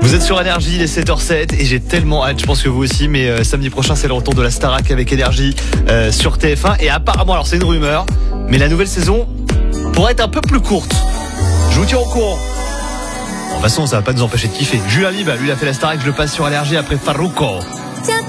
Vous êtes sur Énergie, il est 7h07 et j'ai tellement hâte, je pense que vous aussi, mais samedi prochain c'est le retour de la Starac avec Énergie sur TF1 et apparemment, alors c'est une rumeur, mais la nouvelle saison pourrait être un peu plus courte. Je vous tiens au courant. Bon, de toute façon, ça va pas nous empêcher de kiffer. Julien Lieb, lui, il a fait la Starac, je le passe sur Énergie après Farruko.